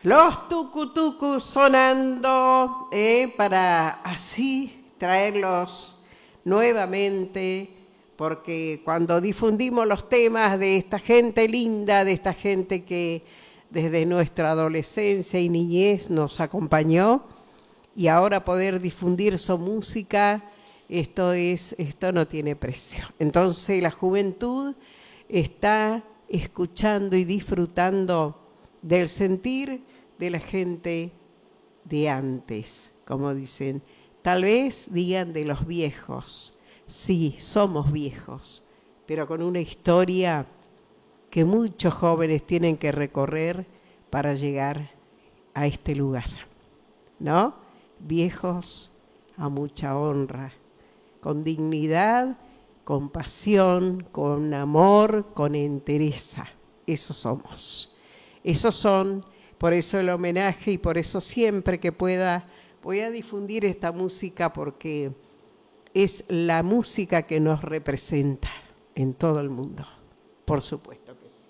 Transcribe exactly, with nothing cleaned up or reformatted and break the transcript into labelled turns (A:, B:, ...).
A: Los tucutucus sonando eh, para así traerlos nuevamente, porque cuando difundimos los temas de esta gente linda, de esta gente que desde nuestra adolescencia y niñez nos acompañó, y ahora poder difundir su música, esto es, esto no tiene precio. Entonces la juventud está escuchando y disfrutando del sentir de la gente de antes, como dicen. Tal vez digan de los viejos. Sí, somos viejos, pero con una historia que muchos jóvenes tienen que recorrer para llegar a este lugar, ¿no? Viejos a mucha honra, con dignidad, con pasión, con amor, con entereza. Esos somos. Esos son, por eso el homenaje y por eso siempre que pueda voy a difundir esta música porque es la música que nos representa en todo el mundo. Por supuesto que sí.